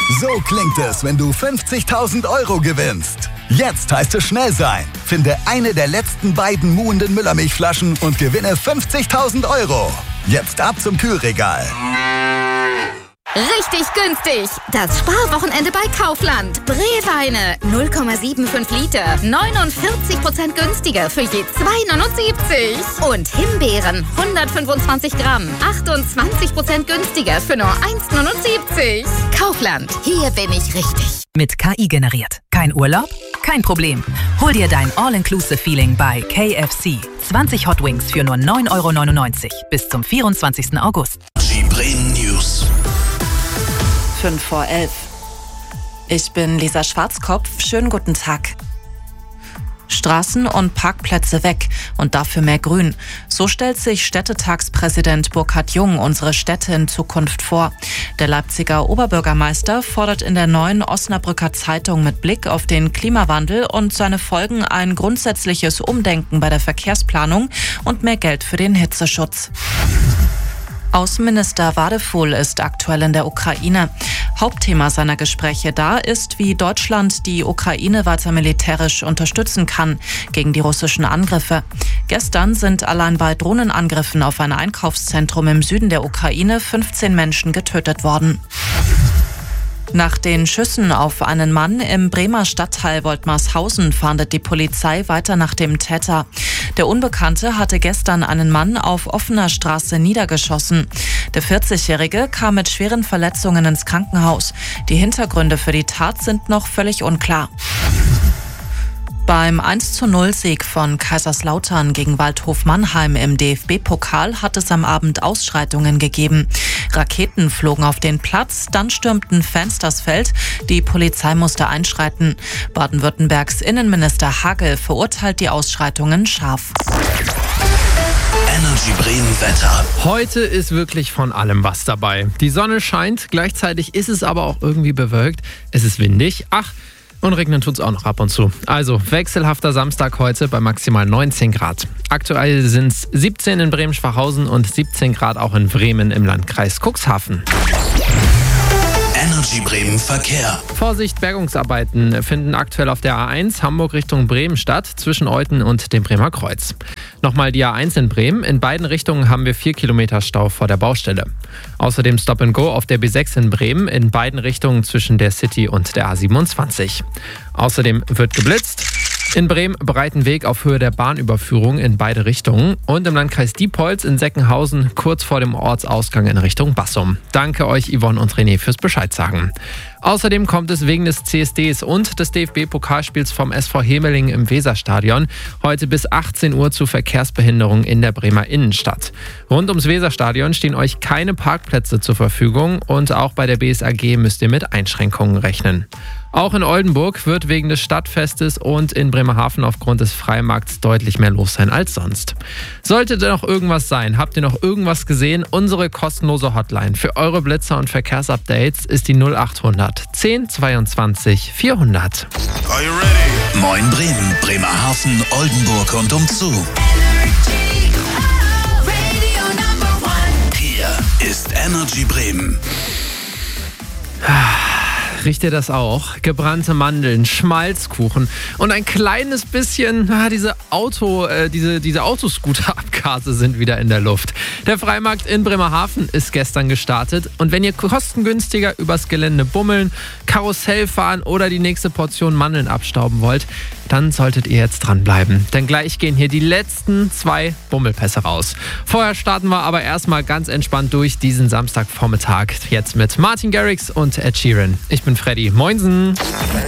So klingt es, wenn du 50.000 € gewinnst. Jetzt heißt es schnell sein. Finde eine der letzten beiden muhenden Müllermilchflaschen und gewinne 50.000 €. Jetzt ab zum Kühlregal. Richtig günstig! Das Sparwochenende bei Kaufland. Brewweine 0,75 Liter, 49% günstiger für je 2,79. Und Himbeeren 125 Gramm, 28% günstiger für nur 1,79. Kaufland, hier bin ich richtig. Mit KI generiert. Kein Urlaub? Kein Problem. Hol dir dein All-Inclusive-Feeling bei KFC. 20 Hot Wings für nur 9,99 € bis zum 24. August. Bremen News. 5 vor 11. Ich bin Lisa Schwarzkopf. Schönen guten Tag. Straßen und Parkplätze weg und dafür mehr Grün. So stellt sich Städtetagspräsident Burkhard Jung unsere Städte in Zukunft vor. Der Leipziger Oberbürgermeister fordert in der neuen Osnabrücker Zeitung mit Blick auf den Klimawandel und seine Folgen ein grundsätzliches Umdenken bei der Verkehrsplanung und mehr Geld für den Hitzeschutz. Außenminister Wadefuhl ist aktuell in der Ukraine. Hauptthema seiner Gespräche da ist, wie Deutschland die Ukraine weiter militärisch unterstützen kann gegen die russischen Angriffe. Gestern sind allein bei Drohnenangriffen auf ein Einkaufszentrum im Süden der Ukraine 15 Menschen getötet worden. Nach den Schüssen auf einen Mann im Bremer Stadtteil Woltmarshausen fahndet die Polizei weiter nach dem Täter. Der Unbekannte hatte gestern einen Mann auf offener Straße niedergeschossen. Der 40-Jährige kam mit schweren Verletzungen ins Krankenhaus. Die Hintergründe für die Tat sind noch völlig unklar. Beim 1:0-Sieg von Kaiserslautern gegen Waldhof Mannheim im DFB-Pokal hat es am Abend Ausschreitungen gegeben. Raketen flogen auf den Platz, dann stürmten Fans das Feld. Die Polizei musste einschreiten. Baden-Württembergs Innenminister Hagel verurteilt die Ausschreitungen scharf. Energy Bremen Wetter. Heute ist wirklich von allem was dabei. Die Sonne scheint, gleichzeitig ist es aber auch irgendwie bewölkt. Es ist windig. Und regnen tut's auch noch ab und zu. Also wechselhafter Samstag heute bei maximal 19 Grad. Aktuell sind's 17 in Bremen-Schwachhausen und 17 Grad auch in Bremen im Landkreis Cuxhaven. Energy Bremen Verkehr. Vorsicht, Bergungsarbeiten finden aktuell auf der A1 Hamburg Richtung Bremen statt, zwischen Euthen und dem Bremer Kreuz. Nochmal die A1 in Bremen. In beiden Richtungen haben wir 4 Kilometer Stau vor der Baustelle. Außerdem Stop and Go auf der B6 in Bremen, in beiden Richtungen zwischen der City und der A27. Außerdem wird geblitzt. In Bremen breiten Weg auf Höhe der Bahnüberführung in beide Richtungen und im Landkreis Diepholz in Seckenhausen kurz vor dem Ortsausgang in Richtung Bassum. Danke euch Yvonne und René fürs Bescheid sagen. Außerdem kommt es wegen des CSDs und des DFB-Pokalspiels vom SV Hemeling im Weserstadion heute bis 18 Uhr zu Verkehrsbehinderungen in der Bremer Innenstadt. Rund ums Weserstadion stehen euch keine Parkplätze zur Verfügung und auch bei der BSAG müsst ihr mit Einschränkungen rechnen. Auch in Oldenburg wird wegen des Stadtfestes und in Bremerhaven aufgrund des Freimarkts deutlich mehr los sein als sonst. Sollte da noch irgendwas sein, habt ihr noch irgendwas gesehen? Unsere kostenlose Hotline für eure Blitzer und Verkehrsupdates ist die 0800 10 22 400. Are you ready? Moin Bremen, Bremerhaven, Oldenburg und umzu. Hier ist Energy Bremen. Riecht ihr das auch? Gebrannte Mandeln, Schmalzkuchen und ein kleines bisschen, diese Autoscooter-Abgase sind wieder in der Luft. Der Freimarkt in Bremerhaven ist gestern gestartet und wenn ihr kostengünstiger übers Gelände bummeln, Karussell fahren oder die nächste Portion Mandeln abstauben wollt, dann solltet ihr jetzt dranbleiben. Denn gleich gehen hier die letzten 2 Bummelpässe raus. Vorher starten wir aber erstmal ganz entspannt durch diesen Samstagvormittag. Jetzt mit Martin Garrix und Ed Sheeran. Ich bin Freddy. Moinsen.